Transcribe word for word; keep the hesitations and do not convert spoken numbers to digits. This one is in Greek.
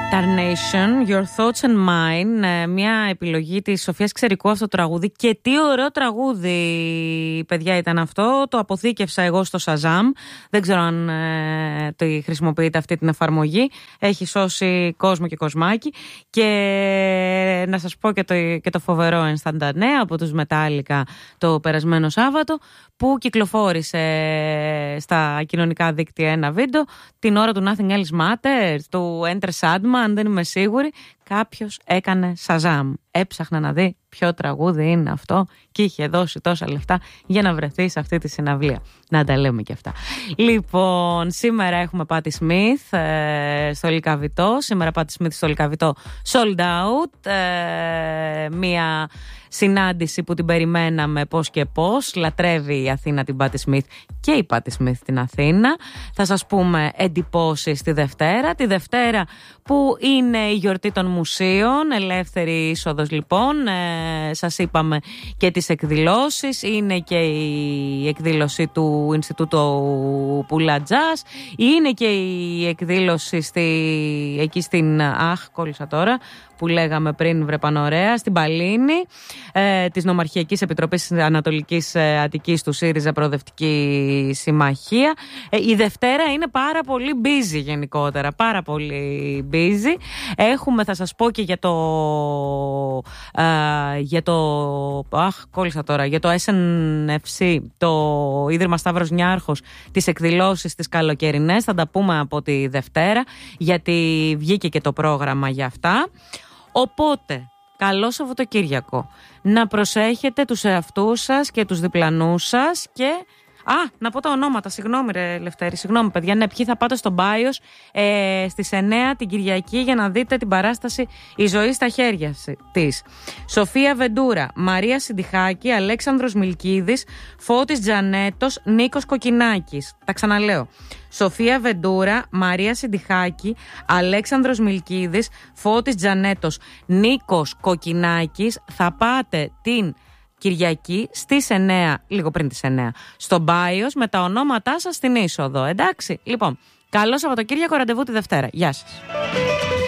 Tarnation, Your Thoughts and Mine, μια επιλογή της Σοφίας Ξερικού αυτό το τραγούδι. Και τι ωραίο τραγούδι, παιδιά, ήταν αυτό. Το αποθήκευσα εγώ στο Shazam. Δεν ξέρω αν ε, το χρησιμοποιείτε αυτή την εφαρμογή. Έχει σώσει κόσμο και κοσμάκι. Και να σας πω και το, και το φοβερό ενσταντανέ από τους Metallica το περασμένο Σάββατο, που κυκλοφόρησε στα κοινωνικά δίκτυα ένα βίντεο την ώρα του Nothing Else Matters, του Enter Sandman, δεν είμαι σίγουρη. Κάποιος έκανε Shazam. Έψαχνε να δει ποιο τραγούδι είναι αυτό και είχε δώσει τόσα λεφτά για να βρεθεί σε αυτή τη συναυλία. Να τα λέμε και αυτά. Λοιπόν, σήμερα έχουμε Patti Smith ε, στο Λυκαβητό. Σήμερα Patti Smith στο Λυκαβητό sold out. Ε, μία συνάντηση που την περιμέναμε πώς και πώς. Λατρεύει η Αθήνα την Patti Smith και η Patti Smith την Αθήνα. Θα σας πούμε εντυπώσεις τη Δευτέρα. Τη Δευτέρα που είναι η γιορτή των μουσείων. Ελεύθερη είσοδος λοιπόν. Ε, σας είπαμε και τις εκδηλώσεις. Είναι και η εκδήλωση του Ινστιτούτου Πουλα Jazz. Είναι και η εκδήλωση στη, εκεί στην... Αχ, κόλλησα τώρα. Που λέγαμε πριν, βρε Πανωρέα, στην Παλίνη, ε, της Νομαρχιακής Επιτροπής Ανατολικής ε, Αττικής του ΣΥΡΙΖΑ Προοδευτική Συμμαχία. Ε, η Δευτέρα είναι πάρα πολύ busy γενικότερα, πάρα πολύ busy. Έχουμε, θα σας πω και για το, ε, για το, αχ, κόλλησα τώρα, για το ες εν εφ σι, το Ίδρυμα Σταύρος Νιάρχος, τις εκδηλώσεις τις καλοκαιρινές. Θα τα πούμε από τη Δευτέρα, γιατί βγήκε και το πρόγραμμα για αυτά. Οπότε, καλό Σαββατοκύριακο. Να προσέχετε τους εαυτούς σας και τους διπλανούς σας και... Α, να πω τα ονόματα, συγγνώμη ρε Λευτέρη, συγγνώμη παιδιά, ναι, ποιοι θα πάτε στο Μπάιος ε, στις εννέα την Κυριακή για να δείτε την παράσταση «Η ζωή στα χέρια της». Σοφία Βεντούρα, Μαρία Συντιχάκη, Αλέξανδρος Μιλκίδης, Φώτης Τζανέτος, Νίκος Κοκκινάκης. Τα ξαναλέω. Σοφία Βεντούρα, Μαρία Συντιχάκη, Αλέξανδρος Μιλκίδης, Φώτης Τζανέτος, Νίκος Κοκκινάκης. Θα πάτε την Κυριακή στις εννέα, λίγο πριν τις εννέα, στο Μπάιος με τα ονόματά σας στην είσοδο. Εντάξει, λοιπόν, καλό Σαββατοκύριακο, ραντεβού τη Δευτέρα. Γεια σας.